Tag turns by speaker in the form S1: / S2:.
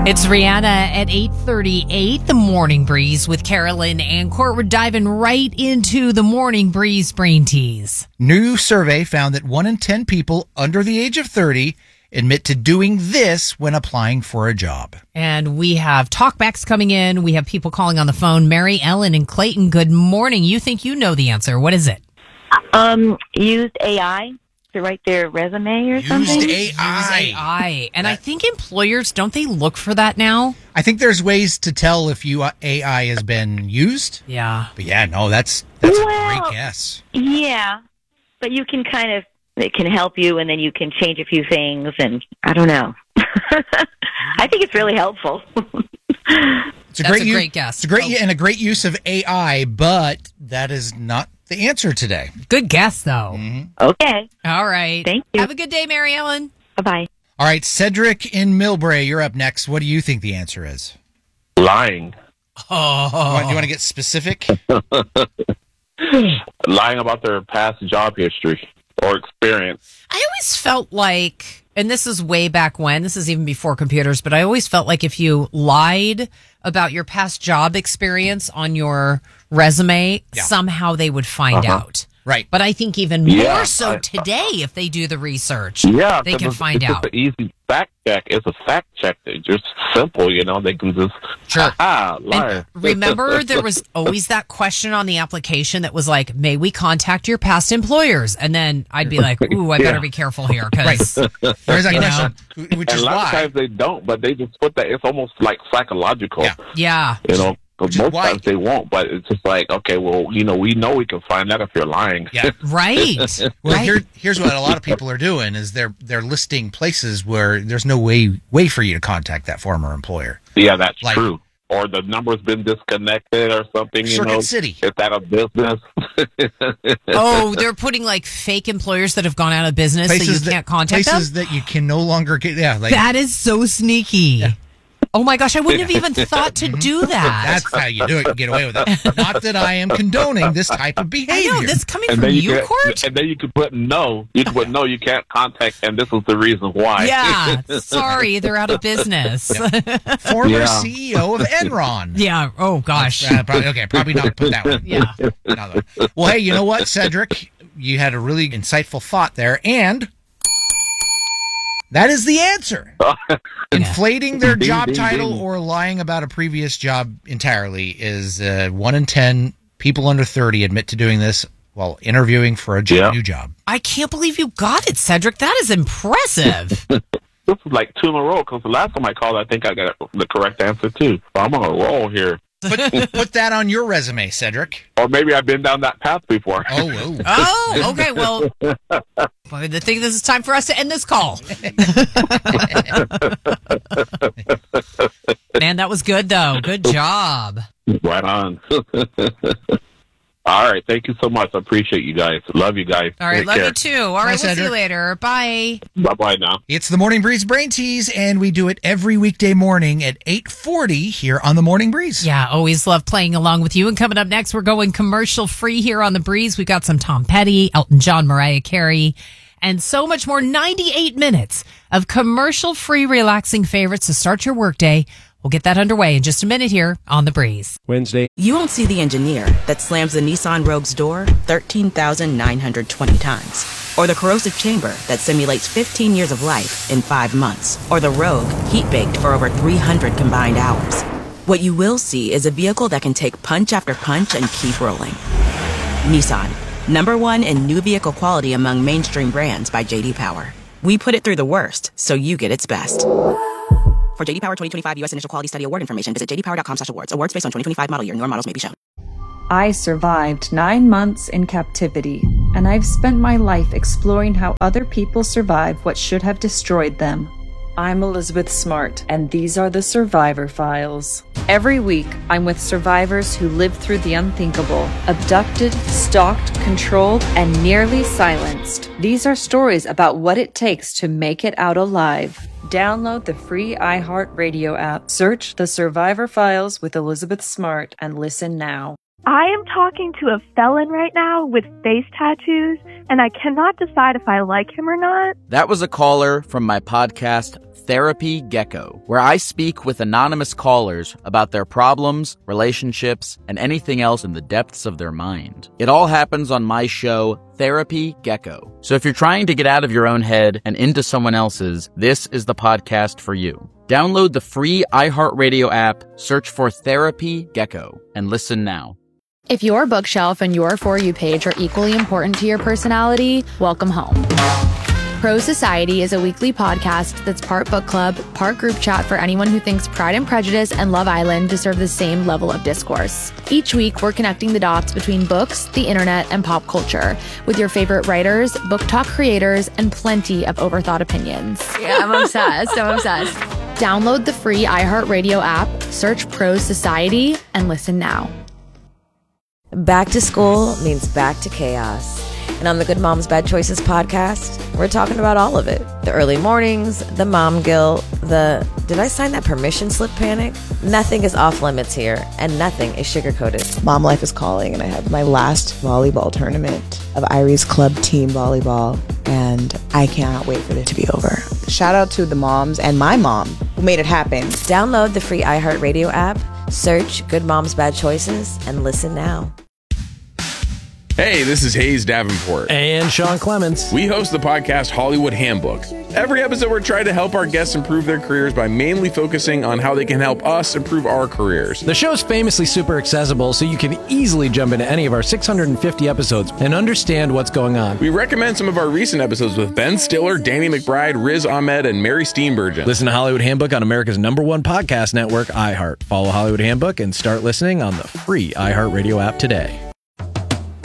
S1: It's Rihanna at 8:38, The Morning Breeze with Carolyn and Court. We're diving right into the Morning Breeze Brain Tease.
S2: New survey found that 1 in 10 people under the age of 30 admit to doing this when applying for a job.
S1: And we have talkbacks coming in. We have people calling on the phone. Mary Ellen and Clayton, good morning. You think you know the answer. What is it?
S3: Used AI to write their resume or something?
S2: Used AI.
S1: And I think employers, don't they look for that now?
S2: I think there's ways to tell if AI has been used.
S1: Yeah.
S2: But yeah, no, that's a great guess.
S3: Yeah, but you can it can help you, and then you can change a few things, and I don't know. I think it's really helpful.
S2: It's a great
S1: guess.
S2: It's a great use of AI, but that is not the answer today.
S1: Good guess, though.
S2: Mm-hmm.
S3: Okay.
S1: All right.
S3: Thank you.
S1: Have a good day, Mary Ellen.
S3: Bye-bye.
S2: All right, Cedric in Millbrae, you're up next. What do you think the answer is?
S4: Lying.
S2: Do you want to get specific?
S4: Lying about their past job history or experience.
S1: I always felt like, and this is way back when, this is even before computers, but I always felt like if you lied about your past job experience on your resume, somehow they would find out.
S2: Right.
S1: But I think even more so today, if they do the research, they can find out.
S4: It's an easy fact check. It's a fact check. It's just simple, They can just, lie.
S1: Remember, there was always that question on the application that was like, may we contact your past employers? And then I'd be like, ooh, I better be careful here. Because,
S2: There's that question, which is
S4: a lot
S2: why.
S4: of times they don't, but they just put that. It's almost like psychological.
S1: Yeah.
S4: But most times they won't, but it's just like, okay, well, we know we can find out if you're lying.
S2: Yeah.
S1: Right.
S2: Well, here's what a lot of people are doing is they're listing places where there's no way for you to contact that former employer.
S4: Yeah, that's true. Or the number's been disconnected or something,
S2: Circuit City.
S4: It's out of business.
S1: Oh, they're putting like fake employers that have gone out of business
S2: Places
S1: so you can't contact them?
S2: Places that you can no longer get,
S1: that is so sneaky. Yeah. Oh my gosh, I wouldn't have even thought to do that.
S2: That's how you do it and get away with it. Not that I am condoning this type of behavior.
S1: I know, that's coming from you, Court?
S4: And then you could put no. You could put no, you can't contact, and this is the reason why.
S1: Yeah, sorry, they're out of business.
S2: Former CEO of Enron.
S1: Yeah, oh gosh.
S2: Probably not put that one.
S1: Yeah.
S2: Well, hey, you know what, Cedric? You had a really insightful thought there, and that is the answer. Inflating their job title or lying about a previous job entirely is 1 in 10 people under 30 admit to doing this while interviewing for a new job.
S1: I can't believe you got it, Cedric. That is impressive.
S4: This is like 2 in a row, because the last time I called, I think I got the correct answer, too. So I'm on a roll here.
S2: Put that on your resume, Cedric.
S4: Or maybe I've been down that path before.
S1: Oh, okay. Well, I think this is time for us to end this call. Man, that was good, though. Good job.
S4: Right on. All right. Thank you so much. I appreciate you guys. Love you guys.
S1: All right.
S4: Take
S1: love
S4: care.
S1: you, too. All right. We'll see you later. Bye.
S4: Bye-bye now.
S2: It's the Morning Breeze Brain Tease, and we do it every weekday morning at 8:40 here on the Morning Breeze.
S1: Yeah, always love playing along with you. And coming up next, we're going commercial free here on the Breeze. We've got some Tom Petty, Elton John, Mariah Carey, and so much more. 98 minutes of commercial free relaxing favorites to start your workday. We'll get that underway in just a minute here on The Breeze.
S5: Wednesday.
S6: You won't see the engineer that slams the Nissan Rogue's door 13,920 times. Or the corrosive chamber that simulates 15 years of life in 5 months. Or the Rogue heat-baked for over 300 combined hours. What you will see is a vehicle that can take punch after punch and keep rolling. Nissan, #1 in new vehicle quality among mainstream brands by J.D. Power. We put it through the worst, so you get its best. For J.D. Power 2025 U.S. Initial Quality Study Award information, visit jdpower.com/awards. Awards based on 2025 model year. Newer models may be shown.
S7: I survived 9 months in captivity, and I've spent my life exploring how other people survive what should have destroyed them. I'm Elizabeth Smart, and these are the Survivor Files. Every week, I'm with survivors who lived through the unthinkable, abducted, stalked, controlled, and nearly silenced. These are stories about what it takes to make it out alive. Download the free iHeartRadio app. Search The Survivor Files with Elizabeth Smart and listen now.
S8: I am talking to a felon right now with face tattoos, and I cannot decide if I like him or not.
S5: That was a caller from my podcast, Therapy Gecko, where I speak with anonymous callers about their problems, relationships, and anything else in the depths of their mind. It all happens on my show, Therapy Gecko. So if you're trying to get out of your own head and into someone else's, this is the podcast for you. Download the free iHeartRadio app, search for Therapy Gecko, and listen now.
S9: If your bookshelf and your For You page are equally important to your personality, welcome home. Pro Society is a weekly podcast that's part book club, part group chat for anyone who thinks Pride and Prejudice and Love Island deserve the same level of discourse. Each week, we're connecting the dots between books, the internet, and pop culture with your favorite writers, book talk creators, and plenty of overthought opinions. Yeah, I'm obsessed. Download the free iHeartRadio app, search Pro Society, and listen now.
S10: Back to school means back to chaos. And on the Good Moms Bad Choices podcast, we're talking about all of it. The early mornings, the mom guilt, the did I sign that permission slip panic? Nothing is off limits here, and nothing is sugar-coated.
S11: Mom life is calling, and I have my last volleyball tournament of Irie's club team volleyball, and I cannot wait for this to be over. Shout out to the moms and my mom who made it happen.
S10: Download the free iHeartRadio app, search Good Moms Bad Choices, and listen now.
S12: Hey, this is Hayes Davenport.
S13: And Sean Clements.
S12: We host the podcast Hollywood Handbook. Every episode, we're trying to help our guests improve their careers by mainly focusing on how they can help us improve our careers.
S13: The show's famously super accessible, so you can easily jump into any of our 650 episodes and understand what's going on.
S12: We recommend some of our recent episodes with Ben Stiller, Danny McBride, Riz Ahmed, and Mary Steenburgen.
S13: Listen to Hollywood Handbook on America's #1 podcast network, iHeart. Follow Hollywood Handbook and start listening on the free iHeartRadio app today.